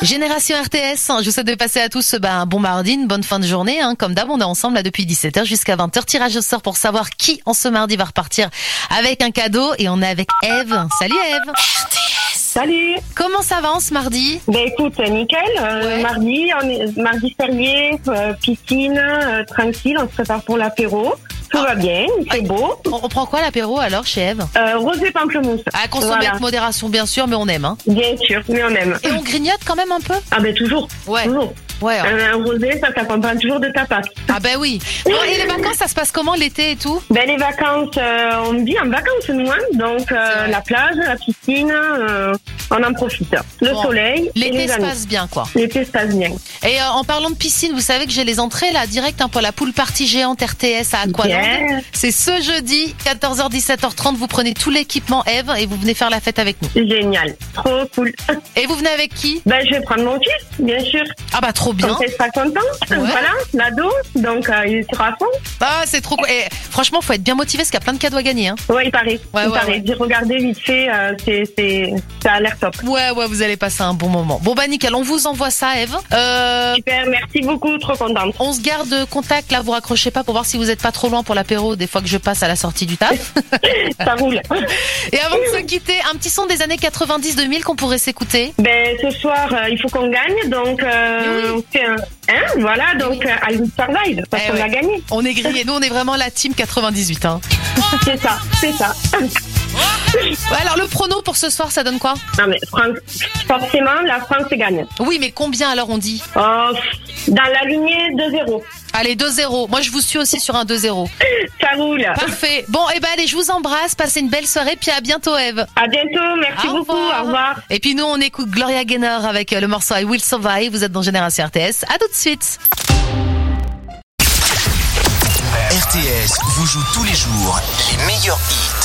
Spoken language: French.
Génération RTS, je vous souhaite de passer à tous un bon mardi, une bonne fin de journée. Comme d'hab, on est ensemble là depuis 17h jusqu'à 20h. Tirage au sort pour savoir qui en ce mardi va repartir avec un cadeau. Et on est avec Eve. Salut Eve. RTS. Salut. Comment ça va en ce mardi? Ben écoute, nickel. Mardi férié, piscine, tranquille, on se prépare pour l'apéro. Tout va bien, il fait beau. On prend quoi l'apéro alors chez Eve? Rosé pamplemousse. À consommer avec modération bien sûr, mais on aime. Bien sûr, mais on aime. Et on grignote quand même un peu? Ah ben toujours. Ouais. Toujours. Ouais. Un rosé, ça s'accompagne toujours de tapas. Ah ben oui. Bon, et les vacances, ça se passe comment l'été et tout? Ben les vacances, on vit en vacances nous, donc la plage, la piscine, on en profite. Le soleil. L'été se passe bien quoi. L'été se passe bien. Et en parlant de piscine, vous savez que j'ai les entrées là direct pour la pool party géante RTS à Aqualand. Yeah. C'est ce jeudi, 14h 17h30. Vous prenez tout l'équipement Eve et vous venez faire la fête avec nous. Génial, trop cool. Et vous venez avec qui? Ben je vais prendre mon fils, bien sûr. Ah bah trop bien. On sera content. Ouais. Voilà, l'ado, donc il sera à fond. Ah c'est trop cool. Et franchement, faut être bien motivé parce qu'il y a plein de cadeaux à gagner. Ouais, il paraît. J'ai regardé vite fait, ça a l'air top. Ouais, vous allez passer un bon moment. Bon bah nickel, on vous envoie ça Eve. Super, merci beaucoup, trop contente. On se garde contact là, vous raccrochez pas pour voir si vous êtes pas trop loin pour l'apéro des fois que je passe à la sortie du taf. Ça roule. Et avant de se quitter, un petit son des années 90-2000 qu'on pourrait s'écouter. Ben ce soir, il faut qu'on gagne, donc on fait voilà, donc I Will Survive, parce qu'on a gagné. On est grillés, nous on est vraiment la team 98. C'est ça. Ouais, alors le prono pour ce soir, ça donne quoi? Non mais forcément, la France gagne. Oui, mais combien alors on dit? Dans la lignée 2-0. Allez, 2-0. Moi, je vous suis aussi sur un 2-0. Ça roule. Parfait. Bon, allez, je vous embrasse. Passez une belle soirée. Puis à bientôt, Eve. À bientôt. Merci beaucoup. Au revoir. Et puis nous, on écoute Gloria Gaynor avec le morceau I Will Survive. Vous êtes dans Génération RTS. À tout de suite. RTS vous joue tous les jours les meilleurs hits.